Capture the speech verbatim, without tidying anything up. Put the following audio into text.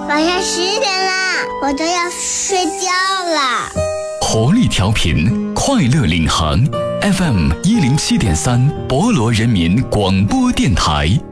晚上十点啦，我都要睡觉啦。 活力调频，快乐领航 ，F M 一零七点三，博罗人民广播电台。